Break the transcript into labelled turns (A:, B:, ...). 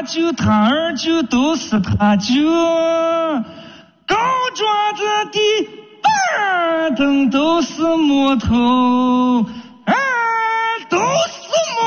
A: 舅、他二舅都是他舅，高桌子的板凳都是木头，都是